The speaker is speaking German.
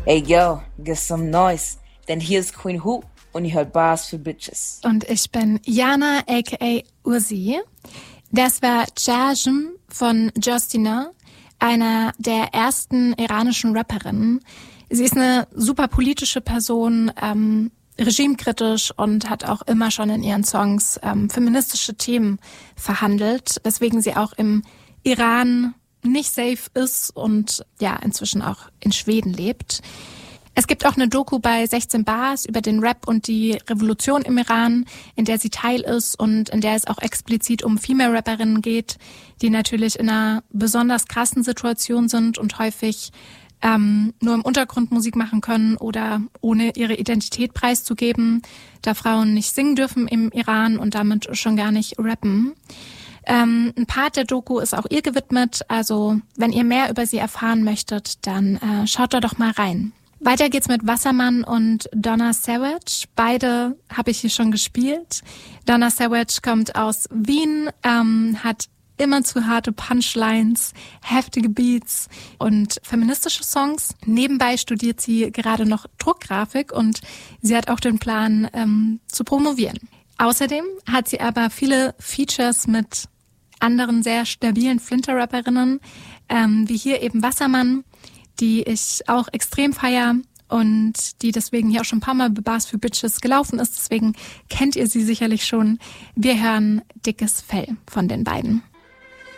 Hey yo, get some noise. Denn hier ist Queen Hu und ihr hört Bars für Bitches. Und ich bin Jana aka Ursi. Das war Jajem von Justina, einer der ersten iranischen Rapperinnen. Sie ist eine super politische Person, regimekritisch und hat auch immer schon in ihren Songs feministische Themen verhandelt, weswegen sie auch im Iran nicht safe ist und ja inzwischen auch in Schweden lebt. Es gibt auch eine Doku bei 16 Bars über den Rap und die Revolution im Iran, in der sie Teil ist und in der es auch explizit um Female-Rapperinnen geht, die natürlich in einer besonders krassen Situation sind und häufig nur im Untergrund Musik machen können oder ohne ihre Identität preiszugeben, da Frauen nicht singen dürfen im Iran und damit schon gar nicht rappen. Ein Part der Doku ist auch ihr gewidmet, also wenn ihr mehr über sie erfahren möchtet, dann schaut da doch mal rein. Weiter geht's mit Wassermann und Donna Savage. Beide habe ich hier schon gespielt. Donna Savage kommt aus Wien, hat immer zu harte Punchlines, heftige Beats und feministische Songs. Nebenbei studiert sie gerade noch Druckgrafik und sie hat auch den Plan, zu promovieren. Außerdem hat sie aber viele Features mit anderen sehr stabilen Flinter-Rapperinnen, wie hier eben Wassermann, die ich auch extrem feier und die deswegen hier auch schon ein paar Mal bei Bars für Bitches gelaufen ist. Deswegen kennt ihr sie sicherlich schon. Wir hören Dickes Fell von den beiden.